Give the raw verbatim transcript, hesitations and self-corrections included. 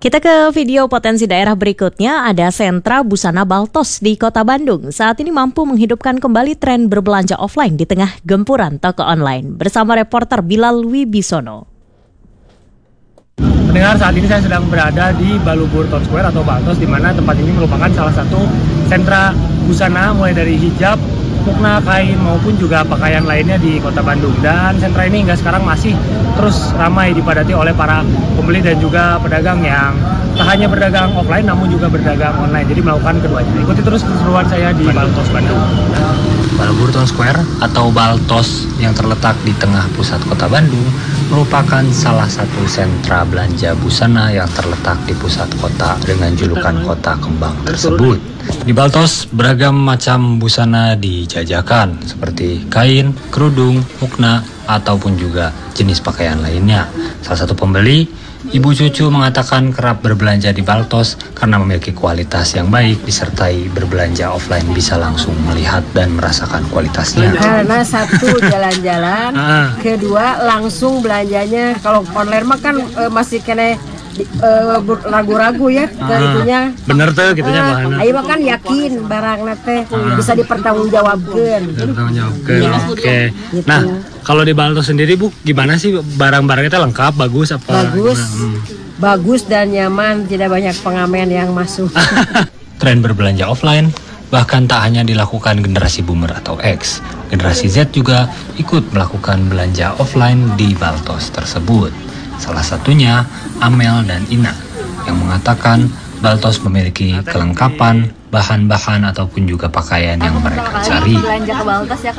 Kita ke video potensi daerah berikutnya. Ada sentra busana Baltos di Kota Bandung. Saat ini mampu menghidupkan kembali tren berbelanja offline di tengah gempuran toko online. Bersama reporter Bilal Wibisono. Pendengar, saat ini saya sedang berada di Balubur Town Square atau Baltos, di mana tempat ini merupakan salah satu sentra busana mulai dari hijab, mukna, kain maupun juga pakaian lainnya di Kota Bandung. Dan sentra ini hingga sekarang masih terus ramai dipadati oleh para pembeli dan juga pedagang yang tak hanya berdagang offline namun juga berdagang online. Jadi melakukan keduanya. Ikuti terus keseruan saya di Baltos Bandung. Balubur Town Square atau Baltos yang terletak di tengah pusat Kota Bandung merupakan salah satu sentra belanja busana yang terletak di pusat kota dengan julukan Kota Kembang tersebut. Di Baltos, beragam macam busana dijajakan seperti kain, kerudung, mukna, ataupun juga jenis pakaian lainnya. Salah satu pembeli, Ibu Cucu, mengatakan kerap berbelanja di Baltos karena memiliki kualitas yang baik disertai berbelanja offline bisa langsung melihat dan merasakan kualitasnya. Karena satu jalan-jalan, kedua langsung belanjanya. Kalau online mah kan e, masih kena Uh, ragu-ragu ya ke uh, itunya. Bener tuh gitunya uh, bahannya. Ayo kan yakin barang nate uh, bisa dipertanggungjawabkan. Dipertanggungjawabkan. Oke. Okay. Gitu. Nah, kalau di Baltos sendiri Bu, gimana sih barang-barangnya itu lengkap, bagus apa? Bagus. Hmm. Bagus dan nyaman, tidak banyak pengamen yang masuk. Tren berbelanja offline bahkan tak hanya dilakukan generasi boomer atau X. Generasi Z juga ikut melakukan belanja offline di Baltos tersebut. Salah satunya Amel dan Ina yang mengatakan Baltos memiliki kelengkapan bahan-bahan ataupun juga pakaian yang mereka cari. Belanja ke Baltos ya